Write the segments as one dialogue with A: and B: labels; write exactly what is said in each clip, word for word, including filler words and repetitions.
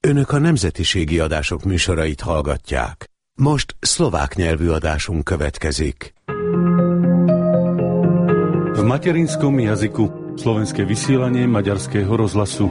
A: Önök a nemzetiségi adások műsorait hallgatják. Most szlovák nyelvű adásunk következik.
B: V materinskom jazyku slovenské vysielanie Maďarského rozhlasu.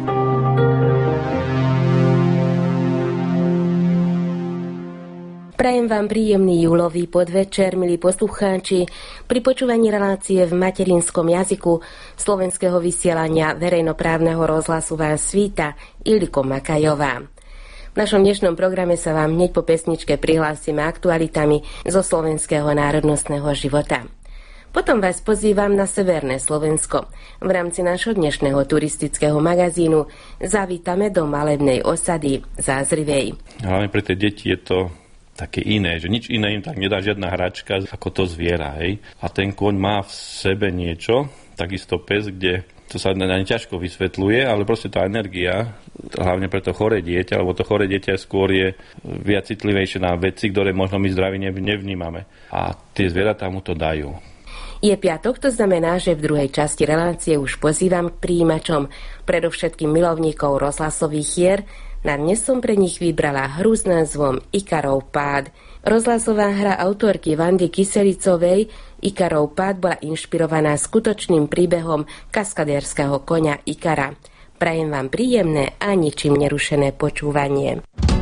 C: Prajem vám príjemný júlový podvečer, milí poslucháči, pri počúvaní relácie v materinskom jazyku slovenského vysielania verejnoprávneho rozhlasu vás víta Iliko Makajová. V našom dnešnom programe sa vám hneď po pesničke prihlásime aktualitami zo slovenského národnostného života. Potom vás pozývam na severné Slovensko. V rámci nášho dnešného turistického magazínu zavítame do malebnej osady Zázrivej.
D: Hlavne pre tie deti je to také iné, že nič iné im tak nedá žiadna hračka ako to zviera, hej. A ten kôň má v sebe niečo, takisto pes, kde to sa ani ťažko vysvetľuje, ale proste tá energia, hlavne pre to choré dieťa, lebo to choré dieťa skôr je viac citlivejšie na veci, ktoré možno my zdraví nevnímame. A tie zvieratá mu to dajú.
C: Je piatok, to znamená, že v druhej časti relácie už pozývam k prijímačom, predovšetkým milovníkov rozhlasových hier. Na dnes som pre nich vybrala hru s názvom Ikarov pád. Rozhlasová hra autorky Vandy Kyselicovej Ikarov pád bola inšpirovaná skutočným príbehom kaskadérskeho koňa Ikara. Prajem vám príjemné a ničím nerušené počúvanie.